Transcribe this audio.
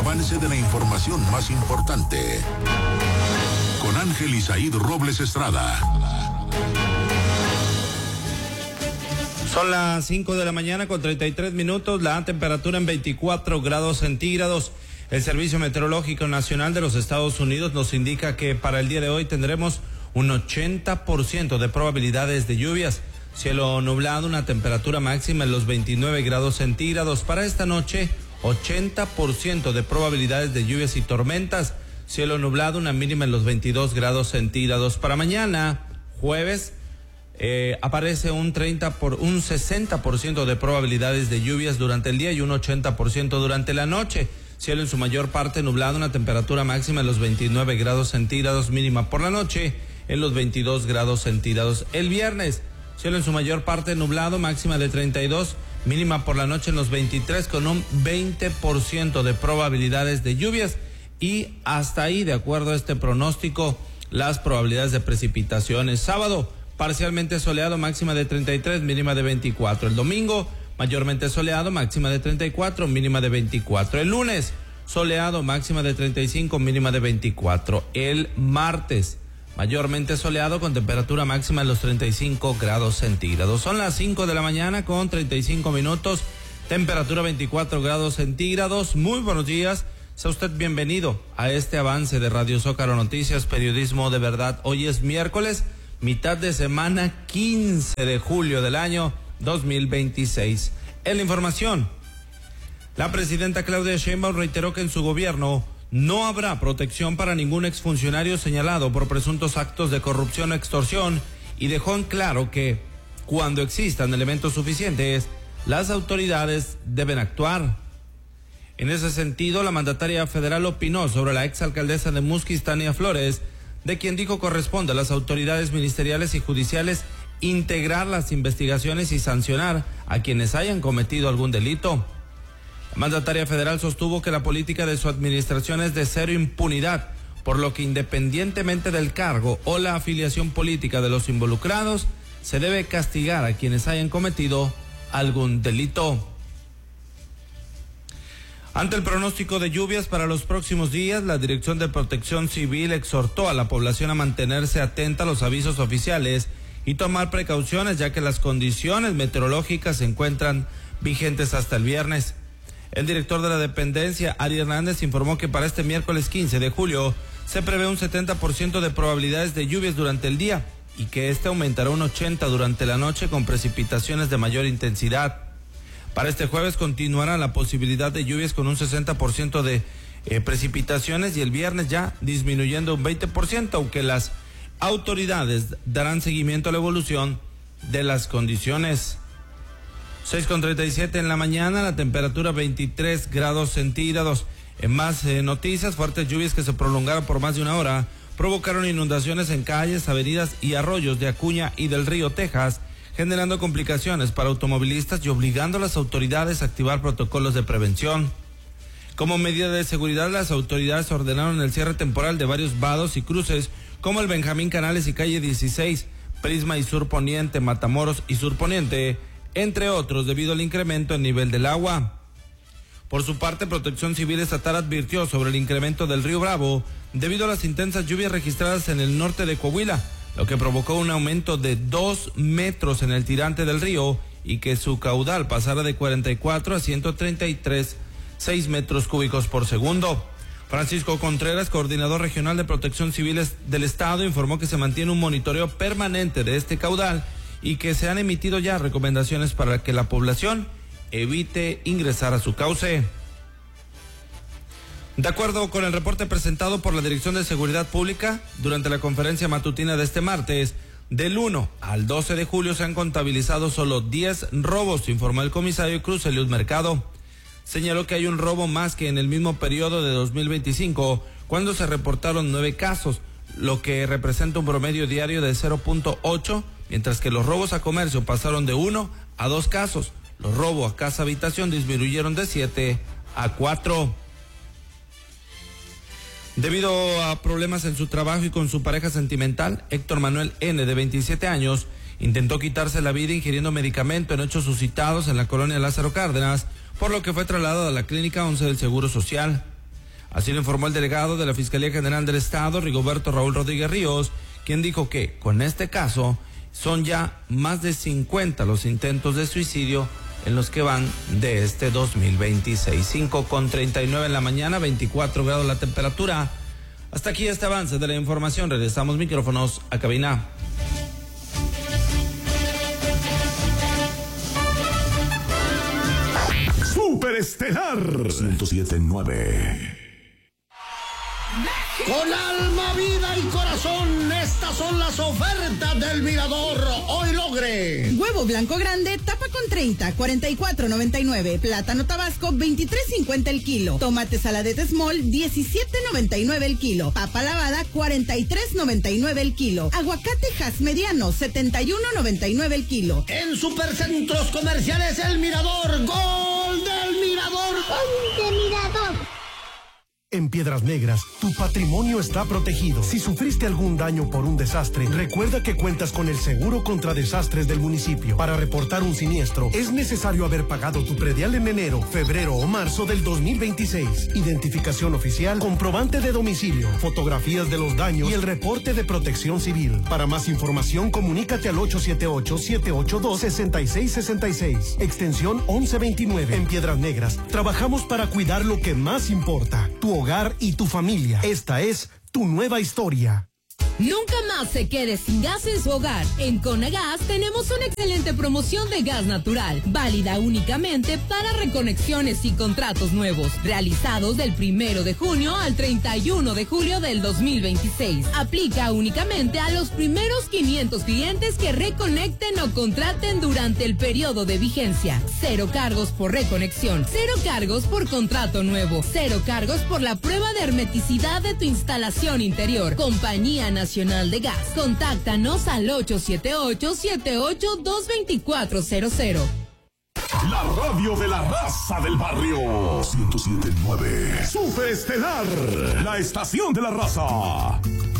avance de la información más importante. Con Ángel Isaíd Robles Estrada. Son las 5 de la mañana con 33 minutos, la temperatura en 24 grados centígrados. El Servicio Meteorológico Nacional de los Estados Unidos nos indica que para el día de hoy tendremos un 80% de probabilidades de lluvias. Cielo nublado, una temperatura máxima en los 29 grados centígrados. Para esta noche, 80% de probabilidades de lluvias y tormentas. Cielo nublado, una mínima en los 22 grados centígrados. Para mañana, jueves, aparece un 60% de probabilidades de lluvias durante el día y un 80% durante la noche. Cielo en su mayor parte nublado, una temperatura máxima en los 29 grados centígrados, mínima por la noche en los 22 grados centígrados. El viernes, cielo en su mayor parte nublado, máxima de 32, mínima por la noche en los 23 con un 20% de probabilidades de lluvias. Y hasta ahí, de acuerdo a este pronóstico, las probabilidades de precipitaciones. Sábado, parcialmente soleado, máxima de 33, mínima de 24. El domingo, mayormente soleado, máxima de 34, mínima de 24. El lunes, soleado, máxima de 35, mínima de 24. El martes, mayormente soleado con temperatura máxima en los 35 grados centígrados. Son las 5 de la mañana con 35 minutos, temperatura 24 grados centígrados. Muy buenos días. Sea usted bienvenido a este avance de Radio Zócalo Noticias, periodismo de verdad. Hoy es miércoles, mitad de semana, 15 de julio del año 2026. En la información, la presidenta Claudia Sheinbaum reiteró que en su gobierno no habrá protección para ningún exfuncionario señalado por presuntos actos de corrupción o extorsión y dejó en claro que cuando existan elementos suficientes, las autoridades deben actuar. En ese sentido, la mandataria federal opinó sobre la exalcaldesa de Musquis, Tania Flores, de quien dijo corresponde a las autoridades ministeriales y judiciales integrar las investigaciones y sancionar a quienes hayan cometido algún delito. La mandataria federal sostuvo que la política de su administración es de cero impunidad, por lo que independientemente del cargo o la afiliación política de los involucrados, se debe castigar a quienes hayan cometido algún delito. Ante el pronóstico de lluvias para los próximos días, la Dirección de Protección Civil exhortó a la población a mantenerse atenta a los avisos oficiales y tomar precauciones, ya que las condiciones meteorológicas se encuentran vigentes hasta el viernes. El director de la dependencia, Ari Hernández, informó que para este miércoles 15 de julio se prevé un 70% de probabilidades de lluvias durante el día y que este aumentará un 80% durante la noche con precipitaciones de mayor intensidad. Para este jueves continuará la posibilidad de lluvias con un 60% de precipitaciones y el viernes ya disminuyendo un 20%, aunque las autoridades darán seguimiento a la evolución de las condiciones. 6:37 en la mañana, la temperatura 23 grados centígrados. En más noticias, fuertes lluvias que se prolongaron por más de una hora provocaron inundaciones en calles, avenidas y arroyos de Acuña y del Río Texas, generando complicaciones para automovilistas y obligando a las autoridades a activar protocolos de prevención. Como medida de seguridad, las autoridades ordenaron el cierre temporal de varios vados y cruces, como el Benjamín Canales y calle 16, Prisma y Sur Poniente, Matamoros y Sur Poniente, entre otros, debido al incremento en nivel del agua. Por su parte, Protección Civil Estatal advirtió sobre el incremento del río Bravo debido a las intensas lluvias registradas en el norte de Coahuila, lo que provocó un aumento de 2 metros en el tirante del río y que su caudal pasara de 44 a 133,6 metros cúbicos por segundo. Francisco Contreras, coordinador regional de Protección Civil del Estado, informó que se mantiene un monitoreo permanente de este caudal y que se han emitido ya recomendaciones para que la población evite ingresar a su cauce. De acuerdo con el reporte presentado por la Dirección de Seguridad Pública, durante la conferencia matutina de este martes, del 1 al 12 de julio se han contabilizado solo 10 robos, informó el comisario Cruz Eliud Mercado. Señaló que hay un robo más que en el mismo periodo de 2025, cuando se reportaron 9 casos, lo que representa un promedio diario de 0.8, mientras que los robos a comercio pasaron de 1 a 2 casos. Los robos a casa-habitación disminuyeron de 7 a 4. Debido a problemas en su trabajo y con su pareja sentimental, Héctor Manuel N., de 27 años, intentó quitarse la vida ingiriendo medicamento en hechos suscitados en la colonia Lázaro Cárdenas, por lo que fue trasladado a la Clínica 11 del Seguro Social. Así lo informó el delegado de la Fiscalía General del Estado, Rigoberto Raúl Rodríguez Ríos, quien dijo que con este caso son ya más de 50 los intentos de suicidio en los que van de este 2026. 5:39 en la mañana, 24 grados la temperatura. Hasta aquí este avance de la información. Regresamos micrófonos a cabina. Superestelar 107.9. Con alma, vida y corazón, estas son las ofertas del Mirador. Hoy logre. Huevo blanco grande, tapa con 30, 44.99. Plátano tabasco, 23.50 el kilo. Tomate saladete small, 17.99 el kilo. Papa lavada, 43.99 el kilo. Aguacate Hass mediano, 71.99 el kilo. En Supercentros Comerciales El Mirador, gol del Mirador. ¡Gol del Mirador! En Piedras Negras, tu patrimonio está protegido. Si sufriste algún daño por un desastre, recuerda que cuentas con el seguro contra desastres del municipio. Para reportar un siniestro, es necesario haber pagado tu predial en enero, febrero o marzo del 2026. Identificación oficial, comprobante de domicilio, fotografías de los daños y el reporte de Protección Civil. Para más información, comunícate al 878-782-6666, extensión 1129. En Piedras Negras, trabajamos para cuidar lo que más importa, tu hogar y tu familia. Esta es tu nueva historia. Nunca más se quede sin gas en su hogar. En Conagas tenemos una excelente promoción de gas natural, válida únicamente para reconexiones y contratos nuevos, realizados del 1 de junio al 31 de julio del 2026. Aplica únicamente a los primeros 500 clientes que reconecten o contraten durante el periodo de vigencia. 0 cargos por reconexión, 0 cargos por contrato nuevo, 0 cargos por la prueba de hermeticidad de tu instalación interior. Compañía Nacional de Gas. Contáctanos al 878-78-22400. La radio de la raza del barrio. 107.9. Superestelar, la estación de la raza.